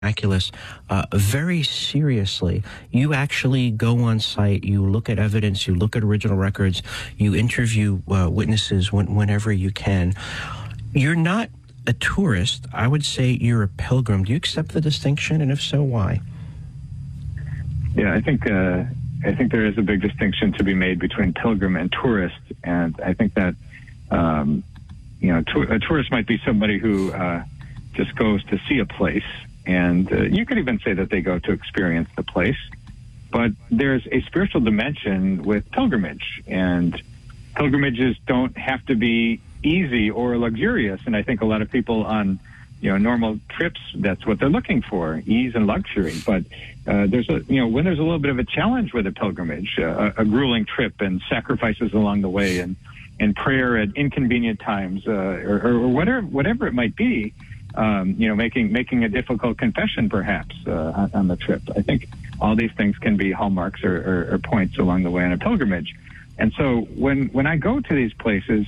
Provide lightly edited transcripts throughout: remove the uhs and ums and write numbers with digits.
miraculous very seriously. You actually go on site, you look at evidence, you look at original records, you interview witnesses whenever you can. You're not a tourist. I would say you're a pilgrim. Do you accept the distinction, and if so, why? Yeah, I think there is a big distinction to be made between pilgrim and tourist, and I think that a tourist might be somebody who just goes to see a place, and you could even say that they go to experience the place. But there's a spiritual dimension with pilgrimage, and pilgrimages don't have to be easy or luxurious. And I think a lot of people on normal trips, that's what they're looking for, ease and luxury. But when there's a little bit of a challenge with a pilgrimage, a grueling trip and sacrifices along the way, and prayer at inconvenient times, or whatever it might be, making a difficult confession perhaps on the trip. I think all these things can be hallmarks or points along the way on a pilgrimage. And so when I go to these places,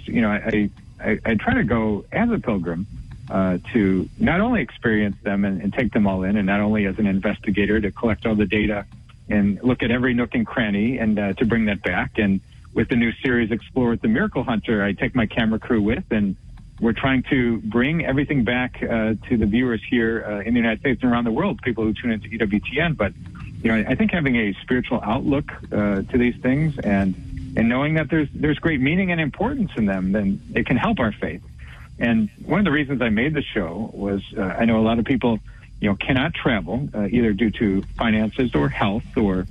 I try to go as a pilgrim to not only experience them and take them all in, and not only as an investigator to collect all the data and look at every nook and cranny and to bring that back. And with the new series, Explore with the Miracle Hunter, I take my camera crew with, and we're trying to bring everything back to the viewers here in the United States and around the world, people who tune into EWTN. But, I think having a spiritual outlook to these things and knowing that there's great meaning and importance in them, then it can help our faith. And one of the reasons I made the show was I know a lot of people, cannot travel either due to finances or health or,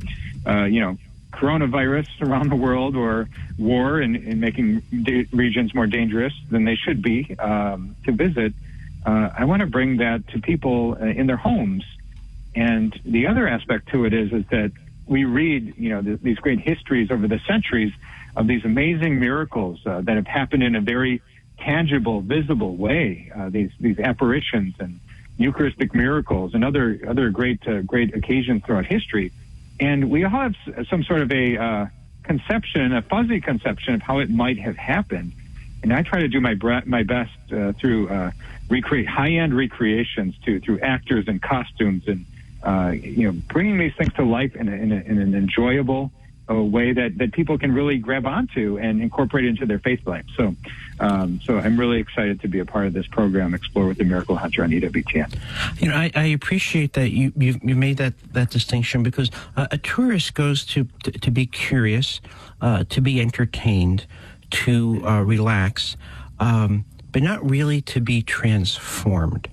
coronavirus around the world or war and making regions more dangerous than they should be to visit. I want to bring that to people in their homes. And the other aspect to it is that we read, these great histories over the centuries of these amazing miracles that have happened in a very tangible, visible way. These apparitions and Eucharistic miracles and other great occasions throughout history. And we all have some sort of a fuzzy conception of how it might have happened. And I try to do my best through recreate high-end recreations through actors and costumes and bringing these things to life in an enjoyable way that people can really grab onto and incorporate into their faith life. So I'm really excited to be a part of this program, Explore with the Miracle Hunter on EWTN. I appreciate that you made that distinction, because a tourist goes to be curious, to be entertained, to relax, but not really to be transformed.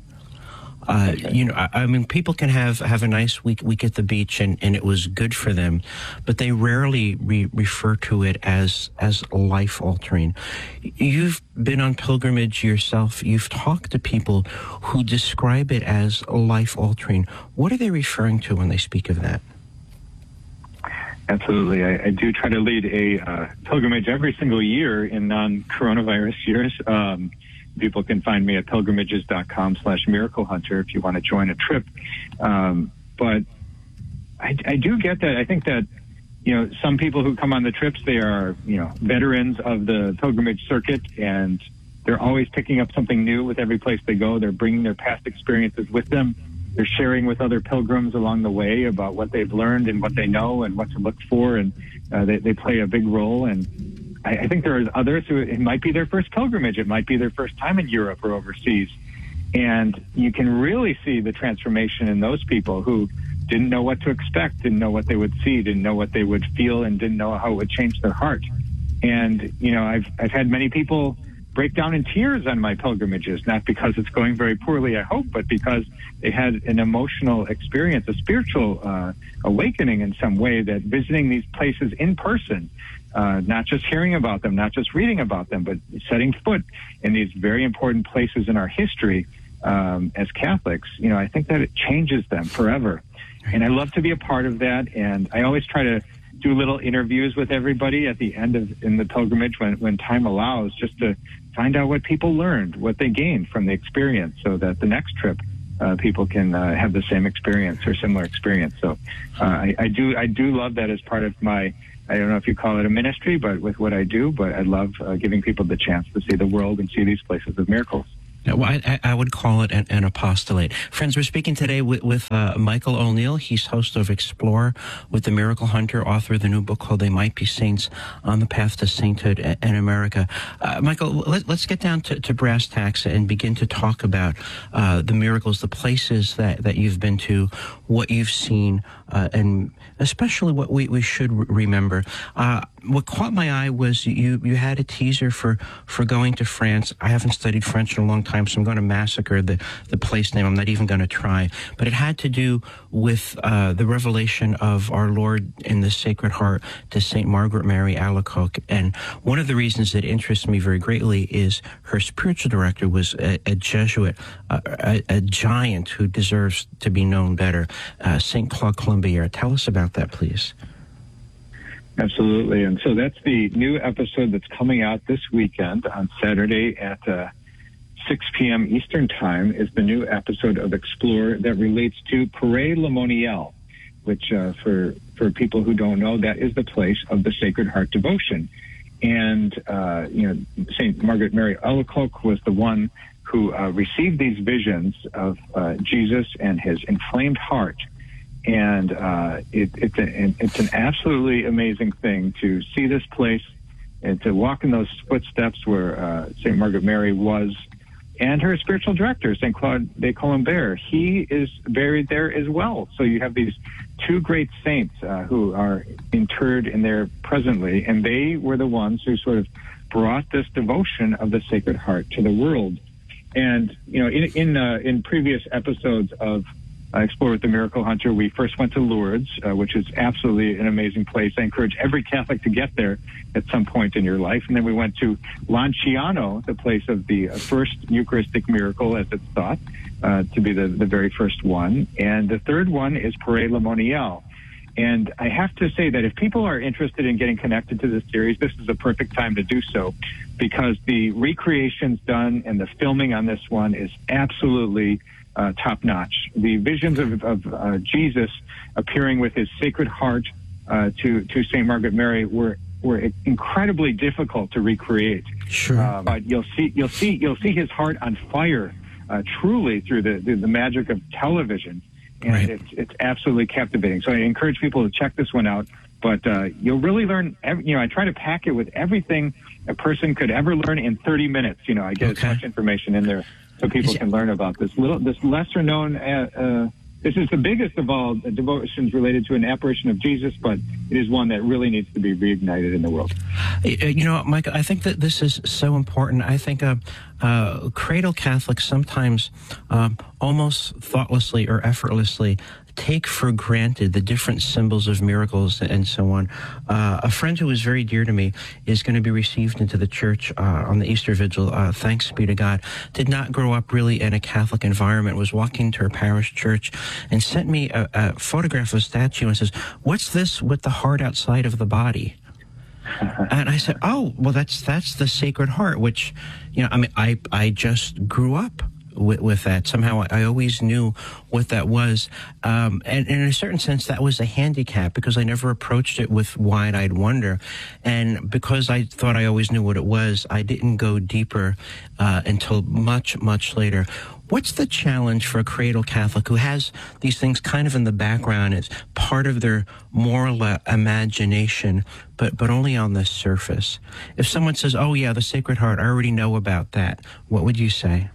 People can have a nice week at the beach and it was good for them, but they rarely refer to it as life altering. You've been on pilgrimage yourself. You've talked to people who describe it as life altering. What are they referring to when they speak of that? Absolutely. I do try to lead a pilgrimage every single year in non-coronavirus years. People can find me at pilgrimages.com/Miracle Hunter if you want to join a trip. But I do get that. I think that, some people who come on the trips, they are, veterans of the pilgrimage circuit, and they're always picking up something new with every place they go. They're bringing their past experiences with them. They're sharing with other pilgrims along the way about what they've learned and what they know and what to look for, and they play a big role. And I think there are others who it might be their first pilgrimage. It might be their first time in Europe or overseas. And you can really see the transformation in those people who didn't know what to expect, didn't know what they would see, didn't know what they would feel, and didn't know how it would change their heart. And, I've had many people break down in tears on my pilgrimages, not because it's going very poorly, I hope, but because they had an emotional experience, a spiritual awakening in some way, that visiting these places in person, not just hearing about them, not just reading about them, but setting foot in these very important places in our history as Catholics, I think that it changes them forever. And I love to be a part of that. And I always try to do little interviews with everybody at the end in the pilgrimage when time allows, just to find out what people learned, what they gained from the experience, so that the next trip people can have the same experience or similar experience. So I do love that as part of my, I don't know if you call it a ministry, but with what I do, but I love giving people the chance to see the world and see these places of miracles. Well, I would call it an apostolate. Friends, we're speaking today with Michael O'Neill. He's host of Explore with the Miracle Hunter, author of the new book called They Might Be Saints on the Path to Sainthood in America. Michael, let's get down to brass tacks and begin to talk about the miracles, the places that you've been to, what you've seen, and especially what we should remember. What caught my eye was you had a teaser for going to France. I haven't studied French in a long time, so I'm going to massacre the place name. I'm not even going to try. But it had to do with the revelation of our Lord in the Sacred Heart to St. Margaret Mary Alacoque. And one of the reasons that interests me very greatly is her spiritual director was a Jesuit, a giant who deserves to be known better, St. Claude Colombier. Tell us about that, please. Absolutely. And so that's the new episode that's coming out this weekend on Saturday at 6 p.m. Eastern Time is the new episode of Explore that relates to Paray Le Monial, which for people who don't know, that is the place of the Sacred Heart devotion. And, St. Margaret Mary Alacoque was the one who received these visions of Jesus and his inflamed heart. And it's an absolutely amazing thing to see this place and to walk in those footsteps where St. Margaret Mary was, and her spiritual director, St. Claude de Colombier. He is buried there as well. So you have these two great saints who are interred in there presently, and they were the ones who sort of brought this devotion of the Sacred Heart to the world. And in previous episodes of Explore with the Miracle Hunter, we first went to Lourdes, which is absolutely an amazing place. I encourage every Catholic to get there at some point in your life. And then we went to Lanciano, the place of the first Eucharistic miracle, as it's thought to be the very first one. And the third one is Paray Le Monial. And I have to say that if people are interested in getting connected to this series, this is a perfect time to do so, because the recreations done and the filming on this one is absolutely top-notch. The visions of Jesus appearing with his Sacred Heart to St. Margaret Mary were incredibly difficult to recreate. Sure. But you'll see his heart on fire, truly through the magic of television, and right. It's absolutely captivating. So I encourage people to check this one out. But you'll really learn. I try to pack it with everything a person could ever learn in 30 minutes. I get as much information in there so people can learn about this lesser known. This is the biggest of all devotions related to an apparition of Jesus, but it is one that really needs to be reignited in the world. Mike, I think that this is so important. I think cradle Catholics sometimes almost thoughtlessly or effortlessly take for granted the different symbols of miracles and so on. A friend who is very dear to me is going to be received into the church on the Easter Vigil, thanks be to God. Did not grow up really in a Catholic environment, was walking to her parish church and sent me a photograph of a statue and says, "What's this with the heart outside of the body?" And I said, "Oh, well, that's the Sacred Heart," which, I just grew up with that. Somehow I always knew what that was. And in a certain sense, that was a handicap because I never approached it with wide-eyed wonder. And because I thought I always knew what it was, I didn't go deeper until much, much later. What's the challenge for a cradle Catholic who has these things kind of in the background as part of their moral imagination, but only on the surface? If someone says, "Oh yeah, the Sacred Heart, I already know about that," what would you say?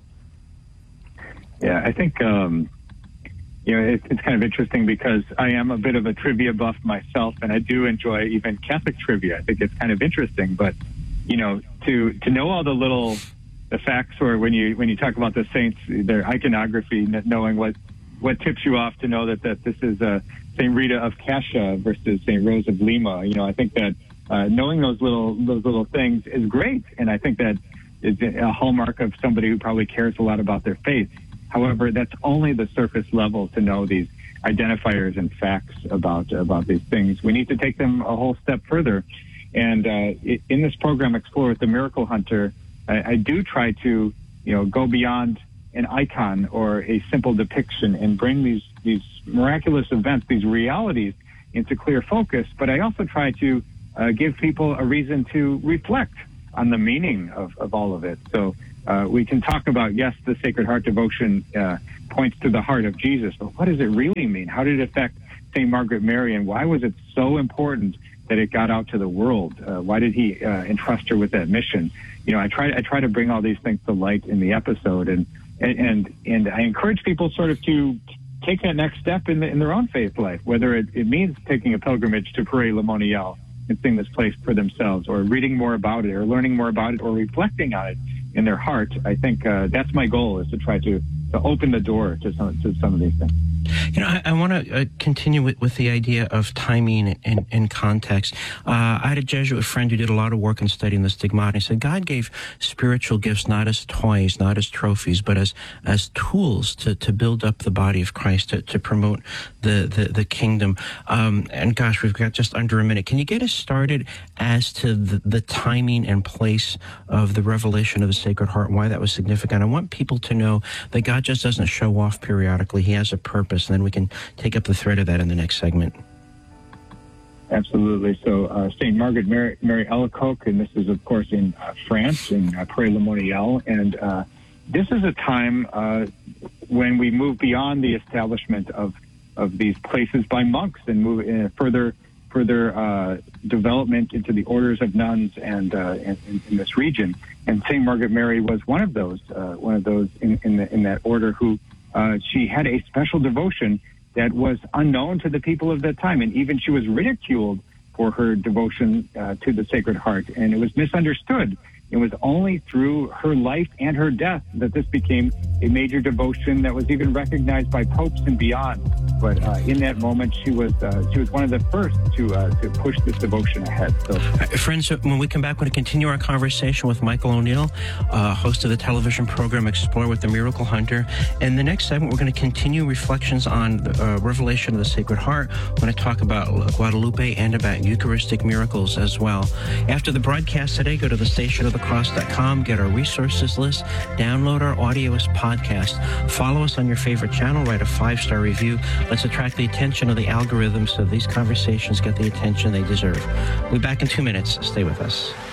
Yeah, I think, it's kind of interesting because I am a bit of a trivia buff myself, and I do enjoy even Catholic trivia. I think it's kind of interesting, but, to know all the facts, or when you talk about the saints, their iconography, knowing what tips you off to know that this is St. Rita of Cascia versus St. Rose of Lima. I think that knowing those little things is great, and I think that is a hallmark of somebody who probably cares a lot about their faith. However, that's only the surface level to know these identifiers and facts about these things. We need to take them a whole step further. And in this program, Explore with the Miracle Hunter, I do try to, go beyond an icon or a simple depiction and bring these miraculous events, these realities, into clear focus. But I also try to give people a reason to reflect on the meaning of all of it. So we can talk about, yes, the Sacred Heart devotion points to the heart of Jesus, but what does it really mean? How did it affect St. Margaret Mary, and why was it so important that it got out to the world? Why did he entrust her with that mission? I try to bring all these things to light in the episode, and I encourage people sort of to take that next step in their own faith life, whether it means taking a pilgrimage to Paray-le-Monial and seeing this place for themselves, or reading more about it, or learning more about it, or reflecting on it in their heart. I think that's my goal, is to try to open the door to some of these things. I want to continue with the idea of timing and context. I had a Jesuit friend who did a lot of work in studying the stigmata. He said God gave spiritual gifts not as toys, not as trophies, but as tools to build up the body of Christ, to promote the kingdom. And gosh, we've got just under a minute. Can you get us started as to the timing and place of the revelation of the Sacred Heart and why that was significant? I want people to know that God just doesn't show off periodically. He has a purpose. And then we can take up the thread of that in the next segment. Absolutely. So St. Margaret Mary Alacoque, and this is, of course, in France, in Paray-le-Monial. And this is a time when we move beyond the establishment of these places by monks and move in further development into the orders of nuns and in this region. And St. Margaret Mary was one of those in that order who she had a special devotion that was unknown to the people of that time. And even she was ridiculed for her devotion to the Sacred Heart. And it was misunderstood. It was only through her life and her death that this became a major devotion that was even recognized by popes and beyond. But in that moment, she was one of the first to push this devotion ahead. So, friends, when we come back, we're going to continue our conversation with Michael O'Neill, host of the television program Explore with the Miracle Hunter. In the next segment, we're going to continue reflections on the revelation of the Sacred Heart. We're going to talk about Guadalupe and about Eucharistic miracles as well. After the broadcast today, go to thestationofthecross.com, get our resources list, download our audio as podcast, follow us on your favorite channel, write a 5-star review. Let's attract the attention of the algorithm so these conversations get the attention they deserve. We'll be back in 2 minutes. Stay with us.